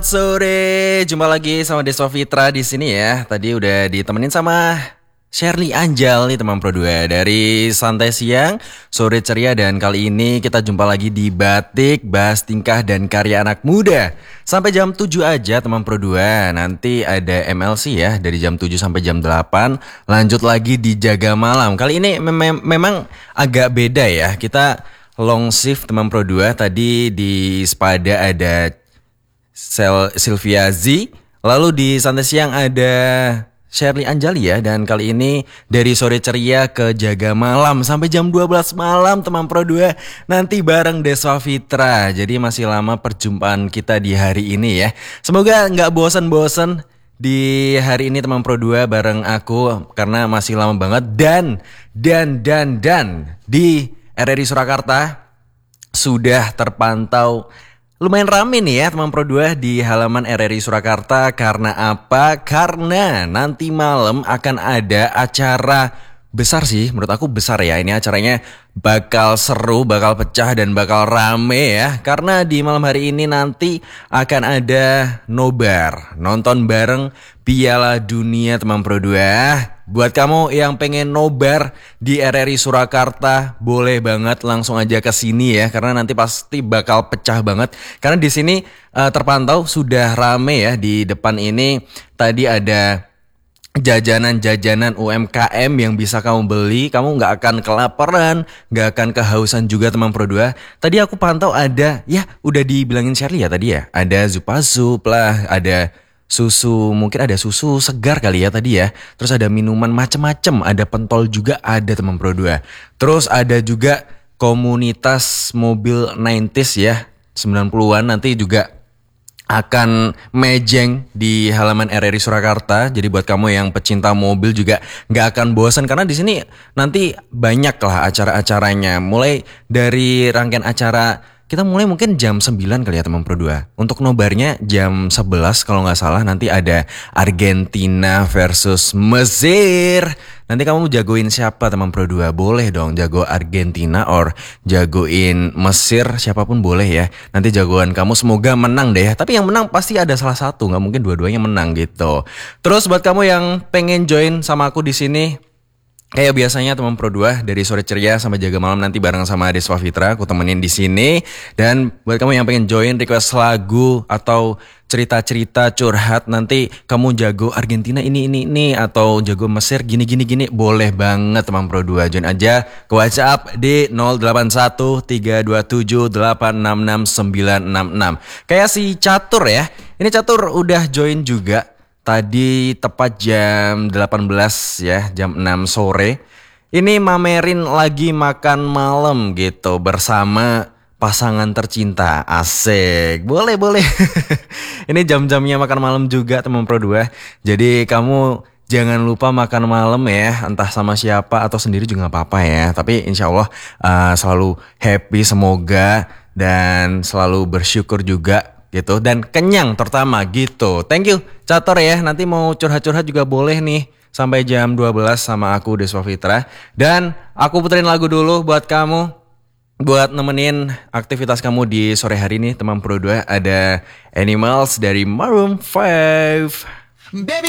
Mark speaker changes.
Speaker 1: Sore, jumpa lagi sama Deswa Fitra di sini ya. Tadi udah ditemenin sama Shirley Anjal nih teman Pro 2 dari Santai Siang, Sore Ceria, dan kali ini kita jumpa lagi di Batik, bahas tingkah dan karya anak muda. Sampai jam 7 aja teman Pro 2. Nanti ada MLC ya dari jam 7 sampai jam 8. Lanjut lagi di Jaga Malam. Kali ini memang agak beda ya. Kita long shift teman Pro 2. Tadi di Spada ada Sylvia Z. Lalu di Santai Siang ada Shirley Anjali ya. Dan kali ini dari Sore Ceria ke Jaga Malam sampai jam 12 malam teman Pro 2. Nanti bareng Deswa Fitra. Jadi masih lama perjumpaan kita di hari ini ya. Semoga gak bosan-bosan di hari ini teman Pro 2 bareng aku, karena masih lama banget. Dan di RRI Surakarta sudah terpantau lumayan rame nih ya teman Pro 2 di halaman RRI Surakarta. Karena apa? Karena nanti malam akan ada acara besar sih, menurut aku besar ya. Ini acaranya bakal seru, bakal pecah, dan bakal rame ya. Karena di malam hari ini nanti akan ada nobar, nonton bareng Piala Dunia teman Pro 2. Buat kamu yang pengen nobar di RRI Surakarta, boleh banget langsung aja ke sini ya, karena nanti pasti bakal pecah banget. Karena di sini terpantau sudah rame ya di depan ini. Tadi ada jajanan-jajanan UMKM yang bisa kamu beli. Kamu gak akan kelaparan, gak akan kehausan juga teman Pro 2. Tadi aku pantau ada, ya udah dibilangin Shirley ya tadi ya, ada Zupazup lah, ada susu, mungkin ada susu segar kali ya tadi ya. Terus ada minuman macem-macem, ada pentol juga ada teman Pro 2. Terus ada juga komunitas mobil 90s ya, 90-an nanti juga akan mejeng di halaman RRI Surakarta. Jadi buat kamu yang pecinta mobil juga nggak akan bosan, karena di sini nanti banyak lah acara-acaranya. Mulai dari rangkaian acara, kita mulai mungkin jam 9 kali ya teman Pro 2. Untuk nobarnya jam 11 kalau nggak salah. Nanti ada Argentina versus Mesir. Nanti kamu jagoin siapa teman Pro 2? Boleh dong jago Argentina or jagoin Mesir, siapapun boleh ya. Nanti jagoan kamu semoga menang deh. Tapi yang menang pasti ada salah satu, nggak mungkin dua-duanya menang gitu. Terus buat kamu yang pengen join sama aku di sini, kayak biasanya teman Pro 2 dari Sore Ceria sampai Jaga Malam nanti bareng sama Deswa Fitra, aku temenin di sini. Dan buat kamu yang pengen join, request lagu atau cerita-cerita curhat, nanti kamu jago Argentina ini atau jago Mesir gini, boleh banget teman Pro 2. Join aja ke WhatsApp di 081327866966. Kayak si Catur ya. Ini Catur udah join juga tadi tepat jam 18 ya, jam 6 sore. Ini mamerin lagi makan malam gitu bersama pasangan tercinta. Asik. Boleh. Ini jam-jamnya makan malam juga teman Pro 2. Jadi kamu jangan lupa makan malam ya, entah sama siapa atau sendiri juga gak apa-apa ya. Tapi insya Allah selalu happy semoga, dan selalu bersyukur juga gitu, dan kenyang terutama gitu. Thank you Cator ya. Nanti mau curhat-curhat juga boleh nih sampai jam 12 sama aku Deswa Fitra. Dan aku puterin lagu dulu buat kamu, buat nemenin aktivitas kamu di sore hari ini teman Pro 2. Ada Animals dari Maroon 5. Baby